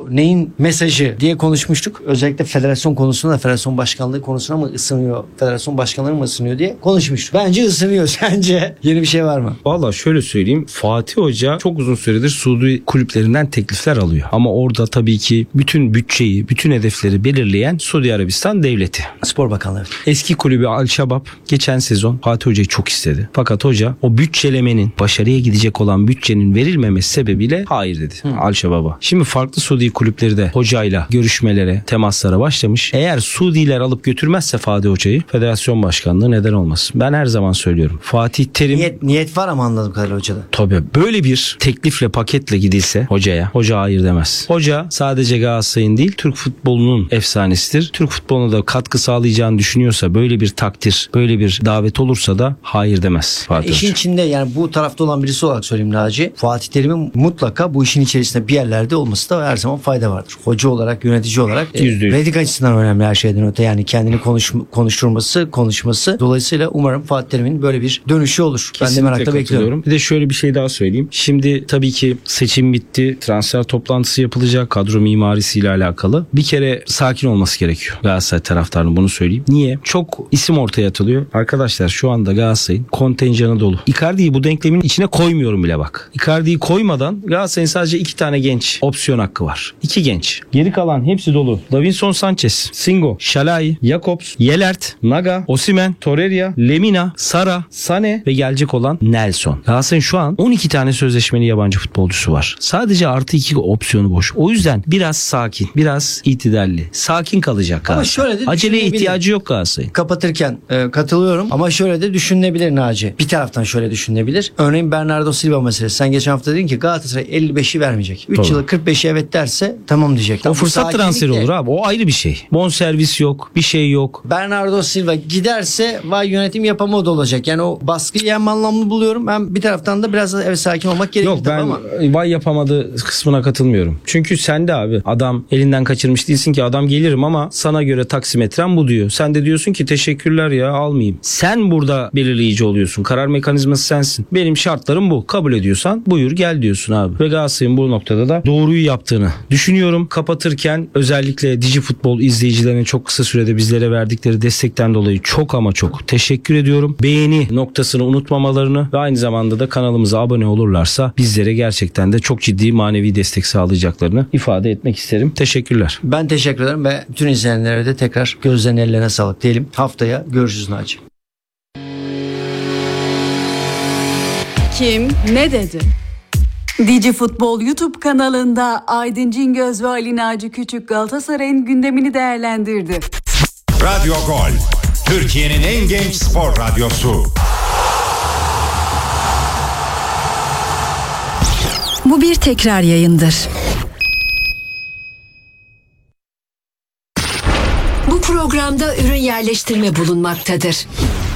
bu neyin mesajı diye konuşmuştuk. Özellikle federasyon konusunda da federasyon başkanlığı konusuna mı ısınıyor, federasyon başkanları mı ısınıyor diye konuşmuştuk. Bence ısınıyor. Sence yeni bir şey var mı? Valla şöyle söyleyeyim. Fatih Hoca çok uzun süredir Suudi kulüplerinden teklifler alıyor. Ama orada tabii ki bütün bütçeyi, bütün hedefleri belirleyen Suudi Arabistan devleti. Spor Bakanlığı. Eski kulübü Al-Şabab geçen sezon Fatih Hoca'yı çok istedi. Fakat hoca o bütçelemenin, başarıya gidecek olan bütçenin verilmemesi sebebiyle hayır dedi Al-Şabab'a. Şimdi farklı Suudi kulüpleri de hocayla görüşmelere, temaslara başlamış. Eğer Suudiler alıp götürmezse Fatih Hoca'yı, federasyon başkanlığı neden olmasın? Ben her zaman söylüyorum. Fatih Terim... Niyet var ama anladığım kadarıyla hocada. Tabii böyle bir teklifle, paketle gidilse hocaya, hoca hayır demez. Hoca sadece Galatasaray'ın değil, Türk futbolunun efsanesidir. Türk futboluna da katkı sağlayacağını düşünüyorsa, böyle bir takdir, böyle bir davet olursa da hayır demez Fatih İşin Hoca. içinde, yani bu tarafta olan birisi olarak söyleyeyim Naci. Fatih Terim'in mutlaka bu işin içerisinde bir yerlerde olması da her zaman fayda vardır. Hoca olarak, yönetici olarak %100. reyting açısından önemli her şeyden öte. Yani kendini konuşması. Dolayısıyla umarım Fatih Terim'in böyle bir dönüşü olur. Ben de merakla bekliyorum. Bir de şöyle bir şey daha söyleyeyim. Şimdi tabii ki seçim bitti. Transfer toplantısı yapılacak. Kadro mimarisiyle alakalı. Bir kere sakin olması gerekiyor Galatasaray taraftarının, bunu söyleyeyim. Niye? Çok isim ortaya atılıyor. Arkadaşlar şu anda Galatasaray'ın kontenjanı dolu. Icardi'yi bu denklemin içine koymuyorum bile bak. Icardi'yi koymadan Galatasaray'ın sadece 2 tane genç opsiyon hakkı var. 2 genç. Geri kalan hepsi dolu. Davinson Sanchez, Singo, Şalai, Jakobs, Yelert, Naga, Osimhen, Torreira, Lemina, Sara, Sane ve gelecek olan Nelson. Galatasaray'ın şu an 12 tane sözleşmeli yabancı futbolcusu var. Sadece artı 2 opsiyonu boş. O yüzden biraz sakin, biraz itidalli. Sakin kalacak Galatasaray. Ama şöyle de aceleye ihtiyacı yok Galatasaray'ın. Kapatırken katılıyorum ama şöyle de düşünülebilir Naci. Bir taraftan şöyle düşünülebilir. Örneğin Bernardo Silva meselesi. Sen geçen hafta dedin ki Galatasaray 55'i vermeyecek. 3 yılı 45'i evet derse tamam diyecek. O fırsat transferi olur abi. O ayrı bir şey. Bonservis yok. Bir şey yok. Bernardo Silva giderse vay yönetim yapamadı olacak. Yani o baskıyı hem anlamlı buluyorum. Hem bir taraftan da biraz da sakin olmak gerekir. Yok, ben ama vay yapamadı kısmına katılmıyorum. Çünkü sen de abi adam elinden kaçırmış değilsin ki, adam gelirim ama sana göre taksimetrem bu diyor. Sen de diyorsun ki teşekkürler ya, almayayım. Sen burada belirleyici oluyorsun. Karar mekanizması sensin. Benim şartlarım bu. Kabul ediyorsan buyur gel diyorsun abi. Ve Galatasaray'ın bu noktada da doğruyu yaptığını düşünüyorum. Kapatırken özellikle Digi Futbol izleyicilerine çok kısa sürede bizlere verdikleri destekten dolayı çok ama çok teşekkür ediyorum. Beğeni noktasını unutmamalarını ve aynı zamanda da kanalımıza abone olurlarsa bizlere gerçekten de çok ciddi manevi destek sağlayacaklarını ifade etmek isterim. Teşekkürler. ben teşekkür ederim ve bütün izleyenlere de tekrar gözlerinin ellerine sağlık diyelim. Haftaya görüşürüz Naci. Kim ne dedi? Digi Futbol YouTube kanalında Aydın Cingöz ve Ali Naci Küçük Galatasaray'ın gündemini değerlendirdi. Radyo Gol, Türkiye'nin en genç spor radyosu. Bu bir tekrar yayındır. Bu programda ürün yerleştirme bulunmaktadır.